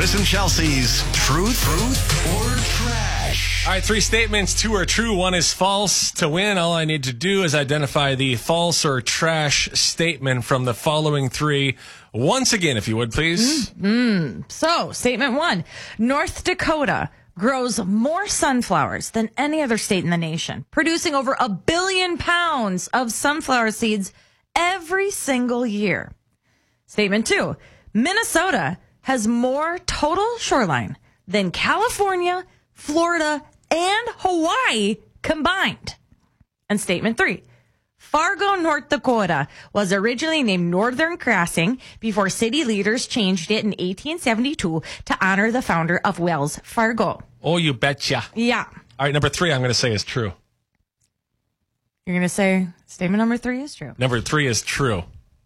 Chris and Chelsea's Truth or Trash. All right, 3 statements. 2 are true, 1 is false. To win, all I need to do is identify the false or trash statement from the following 3. Once again, if you would, please. So, statement 1. North Dakota grows more sunflowers than any other state in the nation, producing over 1 billion pounds of sunflower seeds every single year. Statement 2. Minnesota has more total shoreline than California, Florida, and Hawaii combined. And statement 3. Fargo, North Dakota was originally named Northern Crossing before city leaders changed it in 1872 to honor the founder of Wells Fargo. Oh, you betcha. Yeah. All right, number 3 I'm going to say is true. You're going to say statement number 3 is true. Number 3 is true.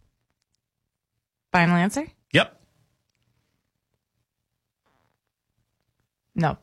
Final answer? Yep. No.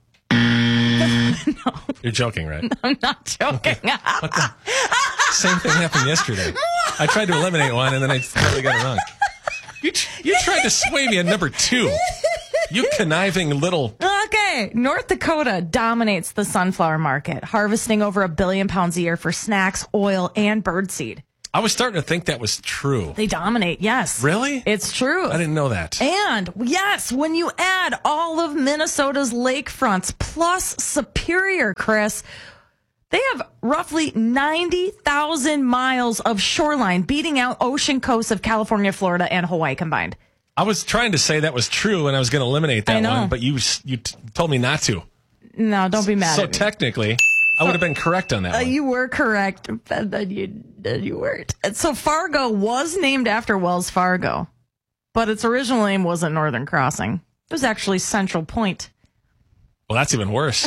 No. You're joking, right? I'm not joking. What the? Same thing happened yesterday. I tried to eliminate one, and then I totally got it wrong. You tried to sway me at number 2. You conniving little... Okay. North Dakota dominates the sunflower market, harvesting over 1 billion pounds a year for snacks, oil, and birdseed. I was starting to think that was true. They dominate, yes. Really? It's true. I didn't know that. And, yes, when you add all of Minnesota's lakefronts plus Superior, Chris, they have roughly 90,000 miles of shoreline, beating out ocean coasts of California, Florida, and Hawaii combined. I was trying to say that was true, and I was going to eliminate that one, but you told me not to. No, don't be mad at me. So technically, I would have been correct on that one. You were correct, but then you weren't. So Fargo was named after Wells Fargo, but its original name wasn't Northern Crossing. It was actually Central Point. Well, that's even worse,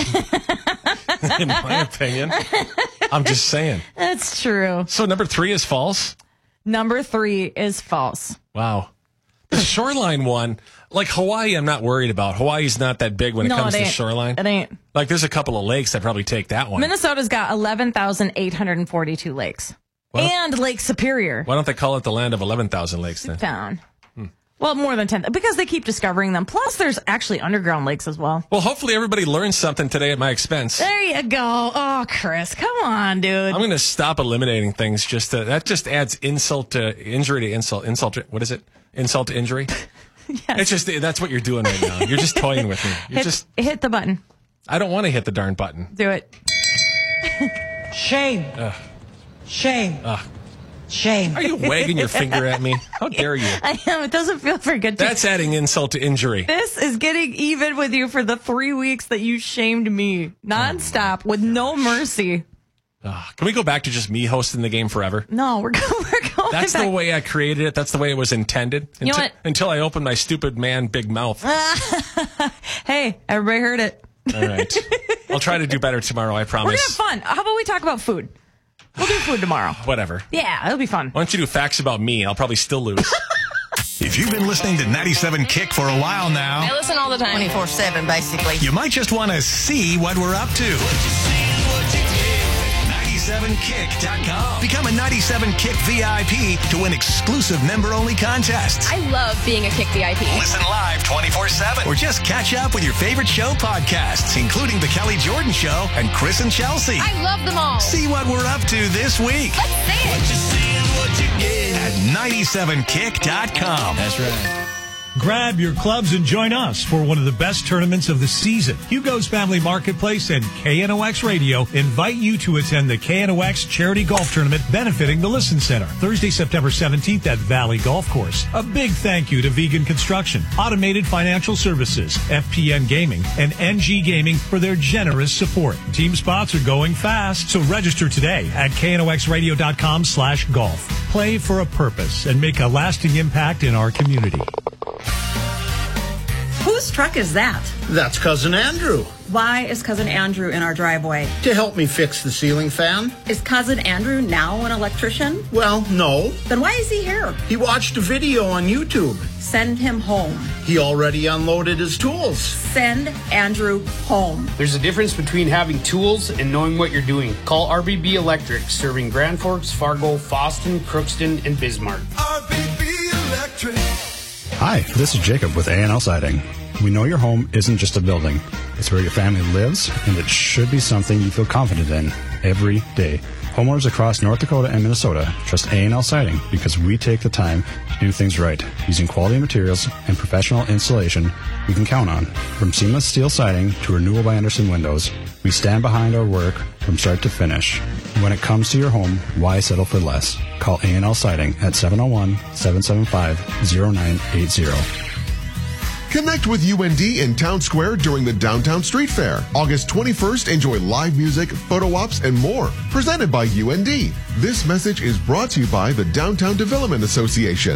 in my opinion. I'm just saying. That's true. So number 3 is false? Number 3 is false. Wow. The shoreline one, like Hawaii, I'm not worried about. Hawaii's not that big when it comes to shoreline. It ain't. Like, there's a couple of lakes that probably take that one. Minnesota's got 11,842 lakes. Well, and Lake Superior. Why don't they call it the land of 11,000 lakes then? Down. Well, more than 10, because they keep discovering them. Plus, there's actually underground lakes as well. Well, hopefully everybody learns something today at my expense. There you go. Oh, Chris, come on, dude. I'm going to stop eliminating things. That just adds insult to injury to insult. What is it? Insult to injury? Yes. It's just, that's what you're doing right now. You're just toying with me. Hit the button. I don't want to hit the darn button. Do it. Shame. Shame. Shame. Are you wagging your finger at me? How dare you? I am. It doesn't feel very good. That's adding insult to injury. This is getting even with you for the 3 weeks that you shamed me nonstop with no mercy. Can we go back to just me hosting the game forever? No, we're going That's back. the way I created it. That's the way it was intended. You know what? Until I opened my stupid man big mouth. Hey, everybody heard it. All right. I'll try to do better tomorrow, I promise. We're going to have fun. How about we talk about food? We'll do food tomorrow. Whatever. Yeah, it'll be fun. Why don't you do facts about me? I'll probably still lose. If you've been listening to 97 Kick for a while now, I listen all the time. 24/7, basically. you might just want to see what we're up to. 97kick.com. Become a 97 Kick VIP to win exclusive member-only contests. I love being a Kick VIP. Listen live 24/7 or just catch up with your favorite show podcasts, including The Kelly Jordan Show and Chris and Chelsea. I love them all. See what we're up to this week Let's say it. at 97kick.com. That's right. Grab your clubs and join us for one of the best tournaments of the season. Hugo's Family Marketplace and KNOX Radio invite you to attend the KNOX Charity Golf Tournament benefiting the Listen Center, Thursday, September 17th at Valley Golf Course. A big thank you to Vegan Construction, Automated Financial Services, FPN Gaming, and NG Gaming for their generous support. Team spots are going fast, so register today at knoxradio.com/golf. Play for a purpose and make a lasting impact in our community. Whose truck is that? That's Cousin Andrew. Why is Cousin Andrew in our driveway? To help me fix the ceiling fan. Is Cousin Andrew now an electrician? Well, no. Then why is he here? He watched a video on YouTube. Send him home. He already unloaded his tools. Send Andrew home. There's a difference between having tools and knowing what you're doing. Call RBB Electric, serving Grand Forks, Fargo, Fosston, Crookston, and Bismarck. RBB Electric. Hi, this is Jacob with A&L Siding. We know your home isn't just a building. It's where your family lives, and it should be something you feel confident in every day. Homeowners across North Dakota and Minnesota trust A&L Siding because we take the time to do things right, using quality materials and professional installation we can count on. From seamless steel siding to Renewal by Andersen windows, we stand behind our work from start to finish. When it comes to your home, why settle for less? Call A&L Siding at 701-775-0980. Connect with UND in Town Square during the Downtown Street Fair. August 21st, enjoy live music, photo ops, and more. Presented by UND. This message is brought to you by the Downtown Development Association.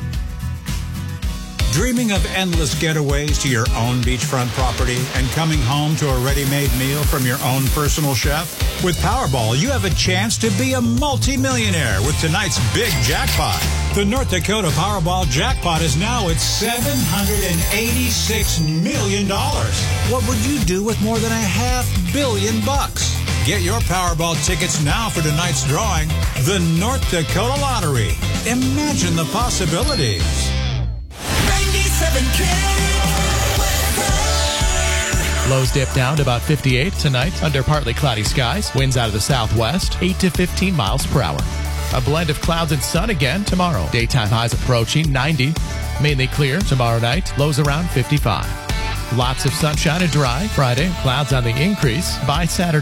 Dreaming of endless getaways to your own beachfront property and coming home to a ready-made meal from your own personal chef? With Powerball, you have a chance to be a multimillionaire with tonight's big jackpot. The North Dakota Powerball jackpot is now at $786 million. What would you do with more than $500 million? Get your Powerball tickets now for tonight's drawing. The North Dakota Lottery. Imagine the possibilities. 97K. Lows dip down to about 58 tonight under partly cloudy skies. Winds out of the southwest, 8 to 15 miles per hour. A blend of clouds and sun again tomorrow. Daytime highs approaching 90. Mainly clear tomorrow night. Lows around 55. Lots of sunshine and dry. Friday, clouds on the increase by Saturday.